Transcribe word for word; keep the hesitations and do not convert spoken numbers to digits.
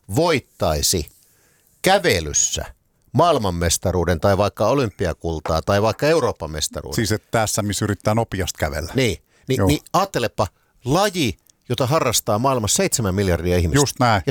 voittaisi kävelyssä maailmanmestaruuden tai vaikka olympiakultaa tai vaikka Euroopan mestaruuden. Siis että tässä, missä yrittää nopeasti kävellä. Niin, Ni, niin ajattelepa laji, jota harrastaa maailmassa seitsemän miljardia ihmistä. Just näin. Ja